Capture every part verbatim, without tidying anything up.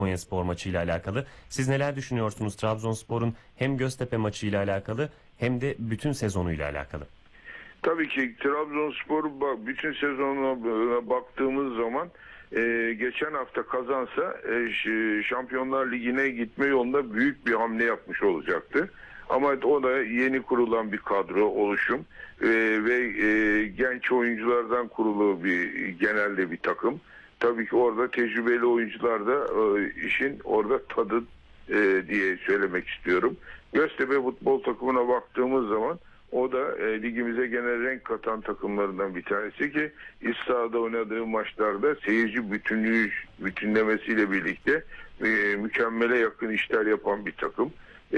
Konyaspor maçıyla alakalı. Siz neler düşünüyorsunuz Trabzonspor'un hem Göztepe maçıyla alakalı hem de bütün sezonuyla alakalı? Tabii ki Trabzonspor bütün sezonuna baktığımız zaman e, geçen hafta kazansa e, Şampiyonlar Ligi'ne gitme yolunda büyük bir hamle yapmış olacaktı. Ama o da yeni kurulan bir kadro oluşum e, ve e, genç oyunculardan kurulu bir genelde bir takım. Tabii ki orada tecrübeli oyuncular da e, işin orada tadı e, diye söylemek istiyorum. Göztepe futbol takımına baktığımız zaman o da e, ligimize gene renk katan takımlarından bir tanesi ki iç sahada oynadığı maçlarda seyirci bütünlüğü bütünlemesiyle birlikte e, mükemmele yakın işler yapan bir takım. E,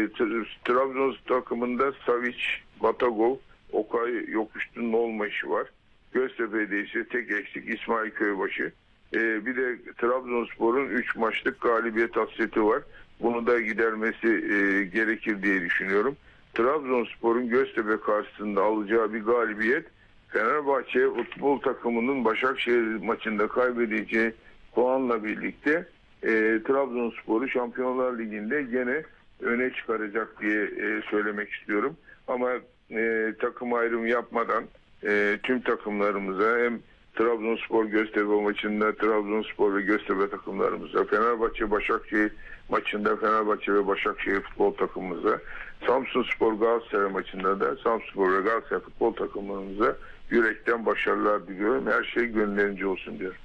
Trabzon takımında Savic, Batagov, Okay Yokuştu'nun olma işi var. Göztepe'de ise tek eksik İsmail Köybaşı. E, bir de Trabzonspor'un üç maçlık galibiyet hasreti var. Bunu da gidermesi e, gerekir diye düşünüyorum. Trabzonspor'un Göztepe karşısında alacağı bir galibiyet Fenerbahçe futbol takımının Başakşehir maçında kaybedeceği puanla birlikte e, Trabzonspor'u Şampiyonlar Ligi'nde gene öne çıkaracak diye e, söylemek istiyorum. Ama e, takım ayrımı yapmadan e, tüm takımlarımıza hem Trabzonspor Göztepe maçında Trabzonspor ve Göztepe takımlarımıza, Fenerbahçe Başakşehir maçında Fenerbahçe ve Başakşehir futbol takımımıza, Samsunspor Galatasaray maçında da Samsunspor ve Galatasaray futbol takımlarımıza yürekten başarılar diliyorum. Her şey gönlerince olsun diyorum.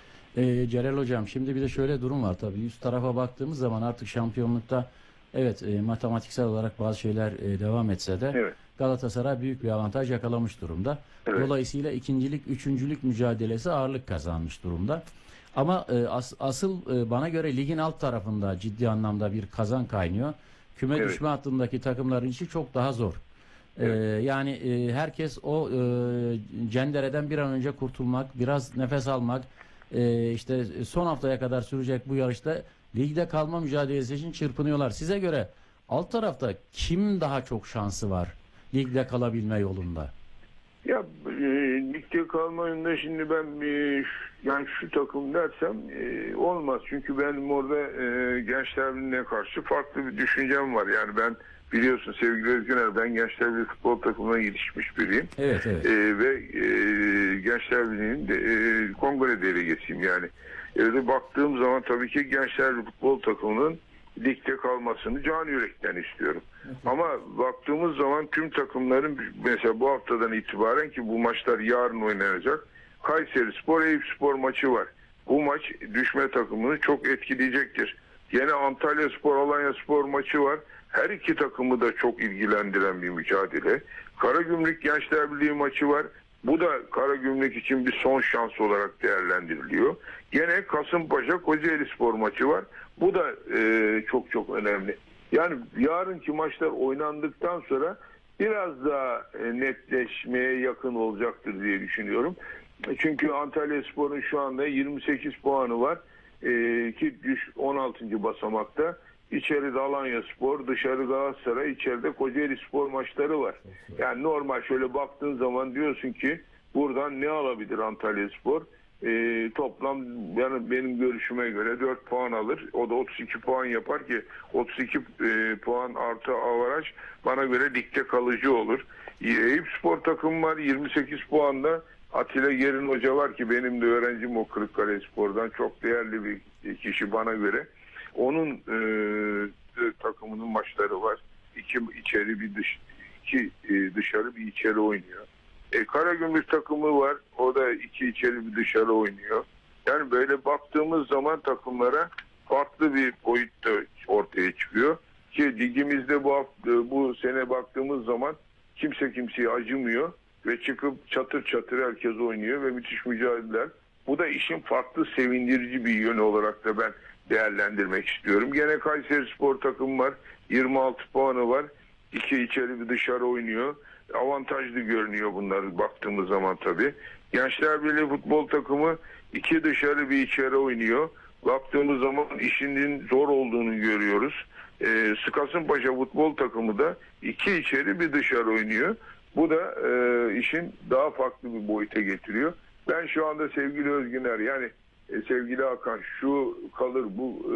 E, Celal Hocam, şimdi bir de şöyle durum var tabii. Üst tarafa baktığımız zaman artık şampiyonlukta evet e, matematiksel olarak bazı şeyler e, devam etse de Evet. Galatasaray büyük bir avantaj yakalamış durumda. Evet. Dolayısıyla ikincilik, üçüncülük mücadelesi ağırlık kazanmış durumda. Ama e, as, asıl e, bana göre ligin alt tarafında ciddi anlamda bir kazan kaynıyor. Küme Evet. düşme hattındaki takımların işi çok daha zor. Evet. E, yani e, herkes o e, cendereden bir an önce kurtulmak, biraz nefes almak, e, işte son haftaya kadar sürecek bu yarışta ligde kalma mücadelesi için çırpınıyorlar. Size göre alt tarafta kim daha çok şansı var ligde kalabilme yolunda? Ya e, ligde kalma yolunda şimdi ben e, yani şu takım dersem e, olmaz. Çünkü benim orada e, Gençler Birliği'ne karşı farklı bir düşüncem var. Yani ben biliyorsun sevgili Özgüner, ben Gençler Birliği futbol takımına yetişmiş biriyim. Evet, evet. E, ve e, Gençler Birliği'nin de e, kongre delegesiyim yani. E, baktığım zaman tabii ki Gençler Birliği futbol takımının ligde kalmasını can yürekten istiyorum. Evet. Ama baktığımız zaman tüm takımların mesela bu haftadan itibaren ki bu maçlar yarın oynanacak. Kayserispor, Eyüpspor maçı var. Bu maç düşme takımını çok etkileyecektir. Yine Antalyaspor, Alanyaspor maçı var. Her iki takımı da çok ilgilendiren bir mücadele. Karagümrük Gençler Birliği maçı var. Bu da Karagümrük için bir son şans olarak değerlendiriliyor. Yine Kasımpaşa Kocaelispor maçı var. Bu da e, çok çok önemli. Yani yarınki maçlar oynandıktan sonra biraz daha e, netleşmeye yakın olacaktır diye düşünüyorum. Çünkü Antalyaspor'un şu anda yirmi sekiz puanı var. E, ki düş on altıncı basamakta. İçeride Alanyaspor, dışarı Galatasaray, içeride Kocaelispor maçları var. Yani normal şöyle baktığın zaman diyorsun ki buradan ne alabilir Antalyaspor? E, toplam yani benim görüşüme göre dört puan alır. O da otuz iki puan yapar ki otuz iki e, puan artı avaraj bana göre ligde kalıcı olur. Eyüpspor takım var yirmi sekiz puanda. Atilla Gerin Hoca var ki benim de öğrencim o Kırıkkalespor'dan, çok değerli bir kişi bana göre. Onun e, takımının maçları var. İki içeri bir dış, iki e, dışarı bir içeri oynuyor. E, Karagümrük takımı var. O da iki içeri bir dışarı oynuyor. Yani böyle baktığımız zaman takımlara farklı bir boyutta ortaya çıkıyor. Ki ligimizde bu hafta, bu sene baktığımız zaman kimse kimseye acımıyor ve çıkıp çatır çatır herkes oynuyor ve müthiş mücadeleler. Bu da işin farklı sevindirici bir yönü olarak da ben değerlendirmek istiyorum. Gene Kayserispor takımı var. yirmi altı puanı var. İki içeri bir dışarı oynuyor. Avantajlı görünüyor bunları baktığımız zaman tabii. Gençler Birliği futbol takımı iki dışarı bir içeri oynuyor. Baktığımız zaman işinin zor olduğunu görüyoruz. Ee, Kasımpaşa futbol takımı da iki içeri bir dışarı oynuyor. Bu da e, işin daha farklı bir boyuta getiriyor. Ben şu anda sevgili Özgüner yani e, sevgili Hakan şu kalır bu